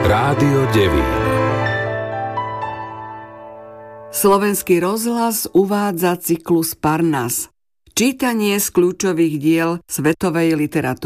Rádio Devín. Slovenský rozhlas uvádza cyklus Parnas. Čítanie z kľúčových diel svetovej literatúry.